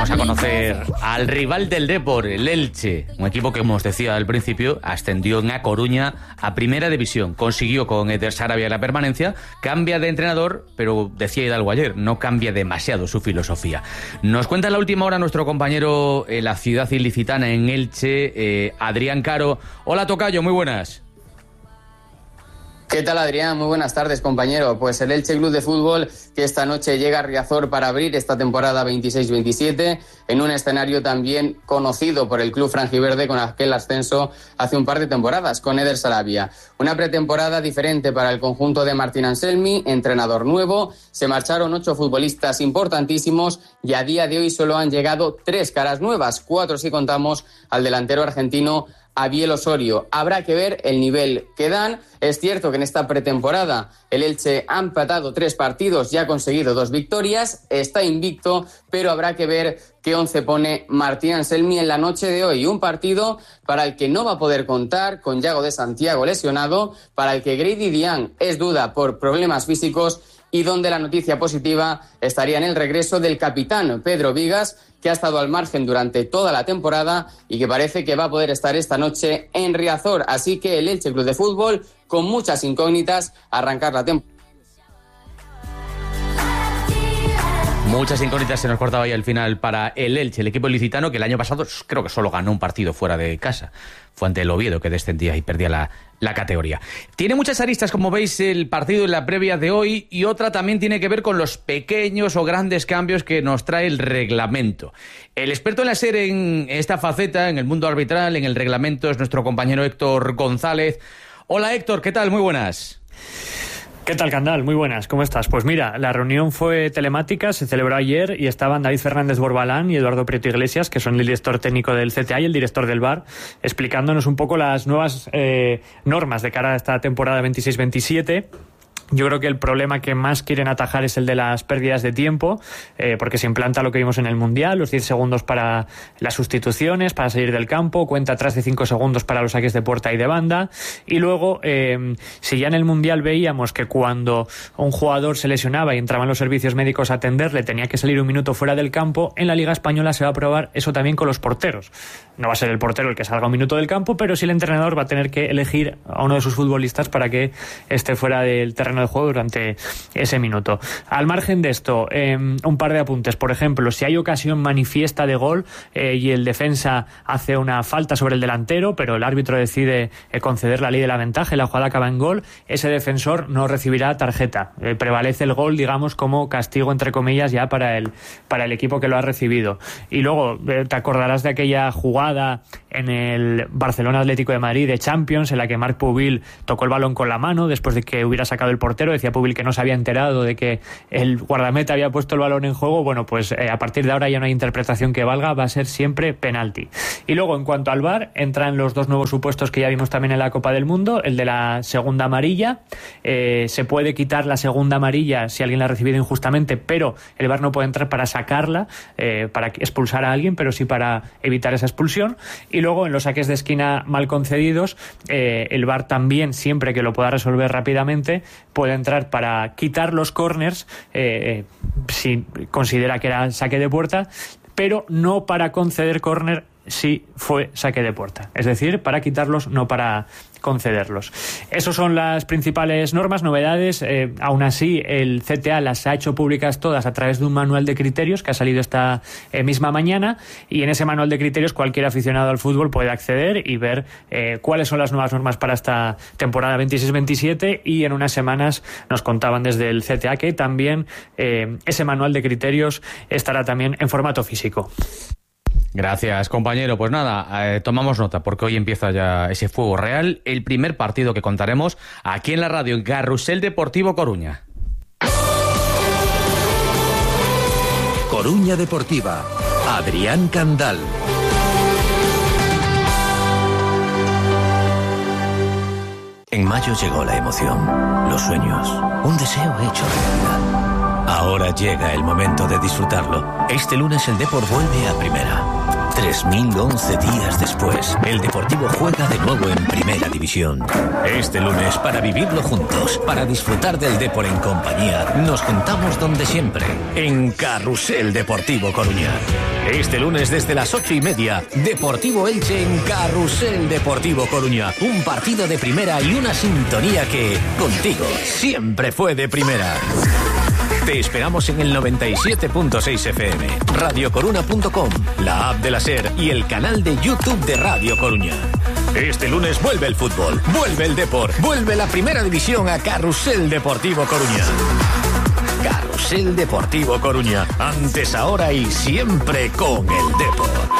Vamos a conocer al rival del Depor, el Elche, un equipo que, como os decía al principio, ascendió en A Coruña a Primera División. Consiguió con Eder Sarabia la permanencia, cambia de entrenador, pero decía Hidalgo ayer, no cambia demasiado su filosofía. Nos cuenta en la última hora nuestro compañero en la ciudad ilicitana, en Elche, Adrián Caro. Hola, tocayo, muy buenas. ¿Qué tal, Adrián? Muy buenas tardes, compañero. Pues el Elche Club de Fútbol, que esta noche llega a Riazor para abrir esta temporada 26-27, en un escenario también conocido por el club franjiverde con aquel ascenso hace un par de temporadas, con Eder Sarabia. Una pretemporada diferente para el conjunto de Martín Anselmi, entrenador nuevo. Se marcharon 8 futbolistas importantísimos y a día de hoy solo han llegado 3 caras nuevas, 4 si contamos al delantero argentino Abiel Osorio. Habrá que ver el nivel que dan. Es cierto que en esta pretemporada el Elche ha empatado 3 partidos y ha conseguido 2 victorias, está invicto, pero habrá que ver qué 11 pone Martín Anselmi en la noche de hoy. Un partido para el que no va a poder contar con Yago de Santiago lesionado, para el que Grady Dian es duda por problemas físicos y donde la noticia positiva estaría en el regreso del capitán Pedro Vigas, que ha estado al margen durante toda la temporada y que parece que va a poder estar esta noche en Riazor. Así que el Elche Club de Fútbol, con muchas incógnitas, arrancar la temporada. Muchas incógnitas se nos cortaba ahí al final para el Elche, el equipo ilicitano, que el año pasado creo que solo ganó un partido fuera de casa. Fue ante el Oviedo, que descendía y perdía la categoría. Tiene muchas aristas, como veis, el partido en la previa de hoy, y otra también tiene que ver con los pequeños o grandes cambios que nos trae el reglamento. El experto en la SER en esta faceta, en el mundo arbitral, en el reglamento, es nuestro compañero Héctor González. Hola, Héctor, ¿qué tal? Muy buenas. ¿Qué tal, Candal? Muy buenas, ¿cómo estás? Pues mira, la reunión fue telemática, se celebró ayer y estaban David Fernández Borbalán y Eduardo Prieto Iglesias, que son el director técnico del CTA y el director del VAR, explicándonos un poco las nuevas normas de cara a esta temporada 26-27. Yo creo que el problema que más quieren atajar es el de las pérdidas de tiempo, porque se implanta lo que vimos en el Mundial, los 10 segundos para las sustituciones, para salir del campo, cuenta atrás de 5 segundos para los saques de puerta y de banda, y luego, si ya en el Mundial veíamos que cuando un jugador se lesionaba y entraban los servicios médicos a atenderle, tenía que salir un minuto fuera del campo, en la Liga Española se va a probar eso también con los porteros. No va a ser el portero el que salga un minuto del campo, pero sí el entrenador va a tener que elegir a uno de sus futbolistas para que esté fuera del terreno de juego durante ese minuto. Al margen de esto, un par de apuntes. Por ejemplo, si hay ocasión manifiesta de gol y el defensa hace una falta sobre el delantero, pero el árbitro decide conceder la ley de la ventaja y la jugada acaba en gol, ese defensor no recibirá tarjeta. Prevalece el gol, digamos, como castigo, entre comillas, ya para el equipo que lo ha recibido. Y luego, te acordarás de aquella jugada en el Barcelona Atlético de Madrid de Champions, en la que Marc Pubil tocó el balón con la mano después de que hubiera sacado el portero. Decía Pubil que no se había enterado de que el guardameta había puesto el balón en juego. Bueno, pues a partir de ahora ya no hay interpretación que valga, va a ser siempre penalti. Y luego, en cuanto al VAR, entran los 2 nuevos supuestos que ya vimos también en la Copa del Mundo, el de la segunda amarilla. Se puede quitar la segunda amarilla si alguien la ha recibido injustamente, pero el VAR no puede entrar para sacarla, para expulsar a alguien, pero sí para evitar esa expulsión. Y luego, en los saques de esquina mal concedidos, el VAR también, siempre que lo pueda resolver rápidamente, puede entrar para quitar los córners si considera que era saque de puerta, pero no para conceder córner si fue saque de puerta. Es decir, para quitarlos, no para concederlos. Esas son las principales normas, novedades. Aún así, el CTA las ha hecho públicas todas a través de un manual de criterios que ha salido esta misma mañana, y en ese manual de criterios cualquier aficionado al fútbol puede acceder y ver cuáles son las nuevas normas para esta temporada 26-27, y en unas semanas nos contaban desde el CTA que también ese manual de criterios estará también en formato físico. Gracias, compañero. Pues nada, tomamos nota, porque hoy empieza ya ese fuego real. El primer partido que contaremos aquí en la radio, en Carrusel Deportivo Coruña. Coruña Deportiva, Adrián Candal. En mayo llegó la emoción, los sueños, un deseo hecho realidad. Ahora llega el momento de disfrutarlo. Este lunes el Depor vuelve a primera. 3011 días después, el Deportivo juega de nuevo en Primera División. Este lunes, para vivirlo juntos, para disfrutar del Depor en compañía, nos juntamos donde siempre, en Carrusel Deportivo Coruña. Este lunes desde las 8:30, Deportivo Elche en Carrusel Deportivo Coruña. Un partido de primera y una sintonía que, contigo, siempre fue de primera. Te esperamos en el 97.6 FM, radiocoruna.com, la app de la SER y el canal de YouTube de Radio Coruña. Este lunes vuelve el fútbol, vuelve el Depor, vuelve la Primera División a Carrusel Deportivo Coruña. Carrusel Deportivo Coruña, antes, ahora y siempre con el Depor.